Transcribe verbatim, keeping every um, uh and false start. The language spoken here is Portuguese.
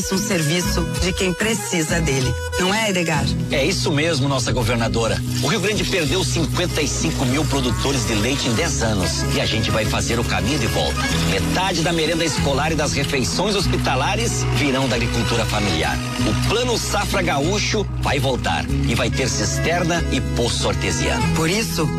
Um serviço de quem precisa dele. Não é, Edgar? É isso mesmo, nossa governadora. O Rio Grande perdeu cinquenta e cinco mil produtores de leite em dez anos. E a gente vai fazer o caminho de volta. Metade da merenda escolar e das refeições hospitalares virão da agricultura familiar. O Plano Safra Gaúcho vai voltar e vai ter cisterna e poço artesiano. Por isso,